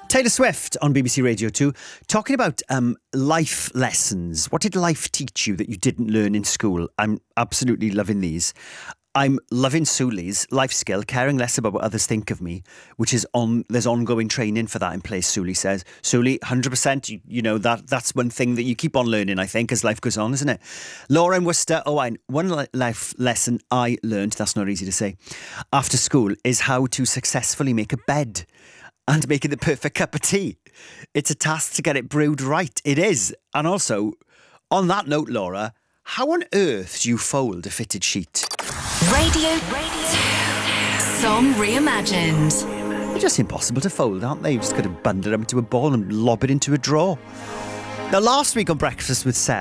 Taylor Swift on BBC Radio 2, talking about life lessons. What did life teach you that you didn't learn in school? I'm absolutely loving these. I'm loving Suli's life skill, caring less about what others think of me, which is there's ongoing training for that in place, Suli says. Suli, 100%, you know, that's one thing that you keep on learning, I think, as life goes on, isn't it? Laura in Worcester, one life lesson I learned, that's not easy to say, after school is how to successfully make a bed and making the perfect cup of tea. It's a task to get it brewed right. It is. And also, on that note, Laura, how on earth do you fold a fitted sheet? Radio 2. Song Reimagined. They're just impossible to fold, aren't they? You've just got to bundle them into a ball and lob it into a drawer. Now, last week on Breakfast with Sarah,